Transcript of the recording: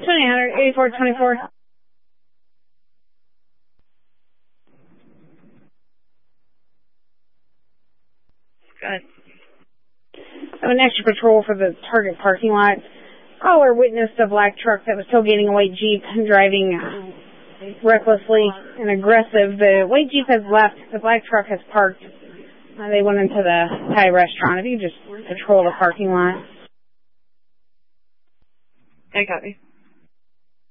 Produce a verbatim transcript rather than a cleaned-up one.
twenty-eight hundred, eighty-four twenty-four. Good. I have an extra patrol for the Target parking lot. Caller witnessed a black truck that was tailgating a white Jeep driving uh, recklessly and aggressive. The white Jeep has left. The black truck has parked. Uh, they went into the Thai restaurant. If you just patrol the parking lot. I got you.